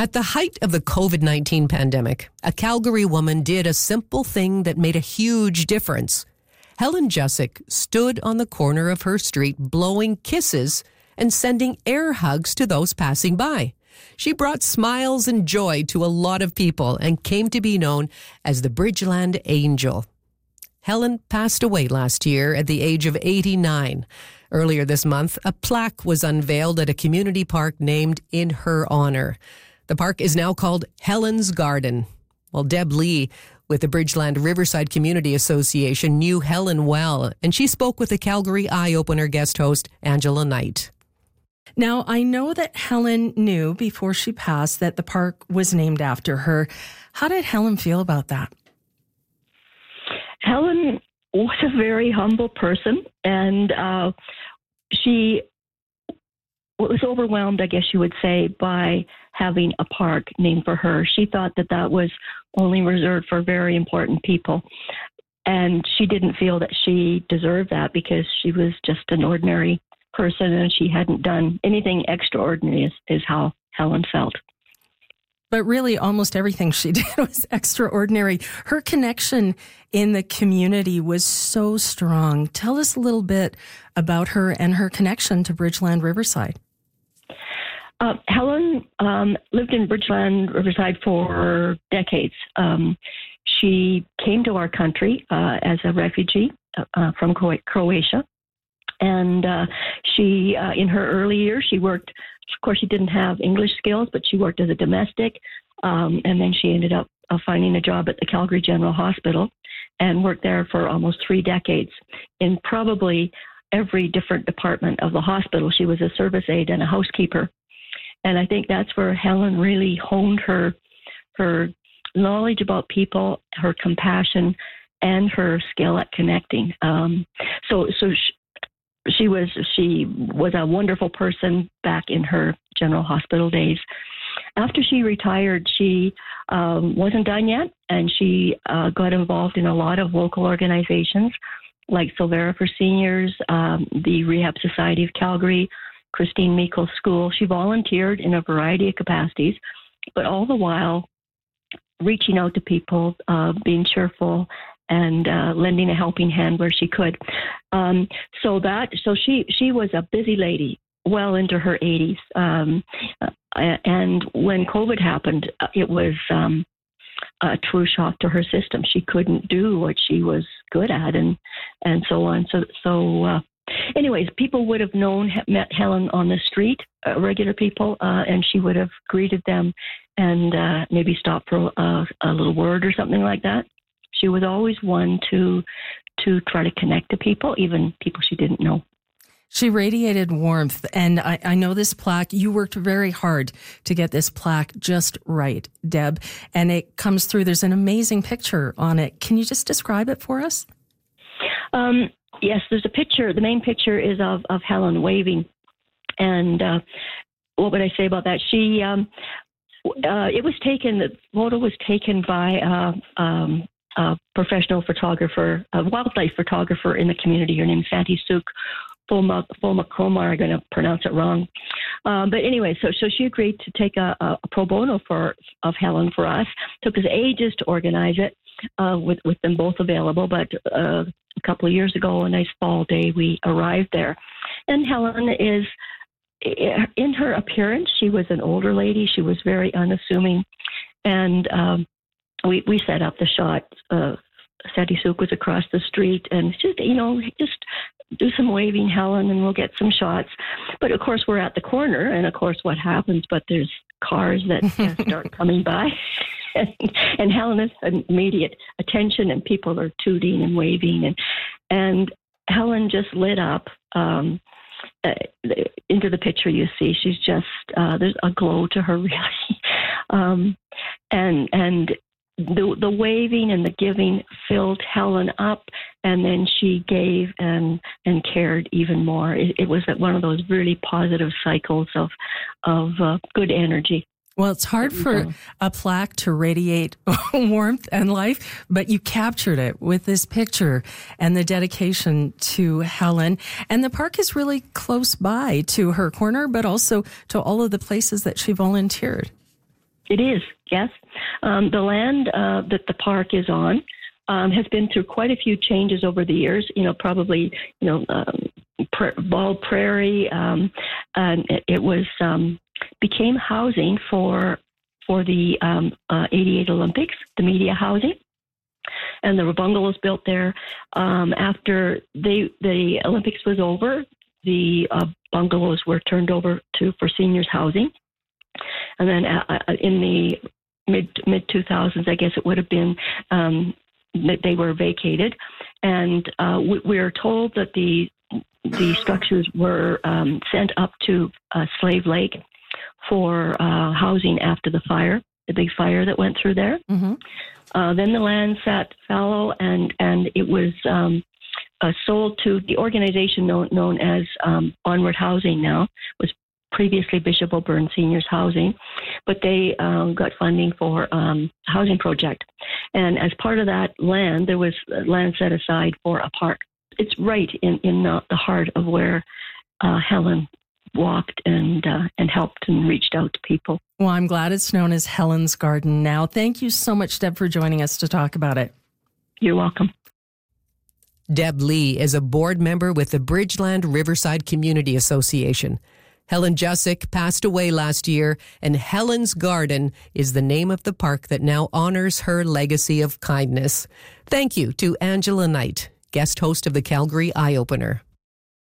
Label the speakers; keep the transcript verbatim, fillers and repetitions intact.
Speaker 1: At the height of the covid nineteen pandemic, a Calgary woman did a simple thing that made a huge difference. Helen Jusick stood on the corner of her street blowing kisses and sending air hugs to those passing by. She brought smiles and joy to a lot of people and came to be known as the Bridgeland Angel. Helen passed away last year at the age of eighty-nine. Earlier this month, a plaque was unveiled at a community park named in her honor. The park is now called Helen's Garden. Well, Deb Lee with the Bridgeland Riverside Community Association knew Helen well, and she spoke with the Calgary Eye Opener guest host, Angela Knight.
Speaker 2: Now, I know that Helen knew before she passed that the park was named after her. How did Helen feel about that?
Speaker 3: Helen was a very humble person, and uh, she was overwhelmed, I guess you would say, by having a park named for her. She thought that that was only reserved for very important people. And she didn't feel that she deserved that because she was just an ordinary person and she hadn't done anything extraordinary, is, is how Helen felt.
Speaker 2: But really, almost everything she did was extraordinary. Her connection in the community was so strong. Tell us a little bit about her and her connection to Bridgeland Riverside.
Speaker 3: Uh, Helen um, lived in Bridgeland Riverside for decades. Um, she came to our country uh, as a refugee uh, from Croatia. And uh, she, uh, in her early years, she worked, of course, she didn't have English skills, but she worked as a domestic. Um, and then she ended up uh, finding a job at the Calgary General Hospital and worked there for almost three decades in probably every different department of the hospital. She was a service aide and a housekeeper. And I think that's where Helen really honed her her knowledge about people, her compassion, and her skill at connecting. Um, so, so she, she was she was a wonderful person back in her general hospital days. After she retired, she um, wasn't done yet, and she uh, got involved in a lot of local organizations like Silvera for Seniors, um, the Rehab Society of Calgary, Christine Meikle School. She volunteered in a variety of capacities, but all the while reaching out to people, uh, being cheerful, and uh, lending a helping hand where she could. Um, so that, so she she was a busy lady, well into her eighties. Um, and when COVID happened, it was um, a true shock to her system. She couldn't do what she was good at, and and so on. So so. Uh, Anyways, people would have known, met Helen on the street, uh, regular people, uh, and she would have greeted them and uh, maybe stopped for a, a little word or something like that. She was always one to to try to connect to people, even people she didn't know.
Speaker 2: She radiated warmth, and I, I know this plaque, you worked very hard to get this plaque just right, Deb, and it comes through. There's an amazing picture on it. Can you just describe it for us?
Speaker 3: Um. Yes, there's a picture. The main picture is of, of Helen waving. And uh, what would I say about that? She, um, uh, it was taken, the photo was taken by uh, um, a professional photographer, a wildlife photographer in the community. Her name is Santi Suk Fomakromar. I'm going to pronounce it wrong. Um, but anyway, so so she agreed to take a, a pro bono for of Helen for us. Took us ages to organize it uh, with, with them both available, but uh, a couple of years ago, a nice fall day, we arrived there. And Helen is, in her appearance, she was an older lady. She was very unassuming. And um, we, we set up the shot. Uh, Santi Suk was across the street, and just, you know, just do some waving, Helen, and we'll get some shots. But, of course, we're at the corner, and, of course, what happens? But there's cars that start coming by. And, and Helen has immediate attention, and people are tooting and waving, and and Helen just lit up um, uh, into the picture. You see, she's just uh, there's a glow to her, really, um, and and the the waving and the giving filled Helen up, and then she gave and and cared even more. It, it was one of those really positive cycles of of uh, good energy.
Speaker 2: Well, it's hard for a plaque to radiate warmth and life, but you captured it with this picture and the dedication to Helen. And the park is really close by to her corner, but also to all of the places that she volunteered.
Speaker 3: It is, yes. Um, the land uh, that the park is on um, has been through quite a few changes over the years. You know, probably, you know, um, pra- Bald Prairie. Um, and it, it was um, became housing for for the um, uh, eighty-eight Olympics, the media housing. And there were bungalows built there. Um, after they, the Olympics was over, the uh, bungalows were turned over to for seniors housing. And then uh, in the mid mid two thousands, I guess it would have been um, that they were vacated, and uh, we, we are told that the the structures were um, sent up to uh, Slave Lake for uh, housing after the fire, the big fire that went through there. Mm-hmm. Uh, then the land sat fallow, and and it was um, uh, sold to the organization known known as um, Onward Housing. Now was previously Bishop O'Byrne Seniors Housing, but they um, got funding for um, a housing project. And as part of that land, there was land set aside for a park. It's right in, in the, the heart of where uh, Helen walked and uh, and helped and reached out to people.
Speaker 2: Well, I'm glad it's known as Helen's Garden now. Thank you so much, Deb, for joining us to talk about it.
Speaker 3: You're welcome.
Speaker 1: Deb Lee is a board member with the Bridgeland Riverside Community Association. Helen Jusick passed away last year, and Helen's Garden is the name of the park that now honors her legacy of kindness. Thank you to Angela Knight, guest host of the Calgary Eye Opener.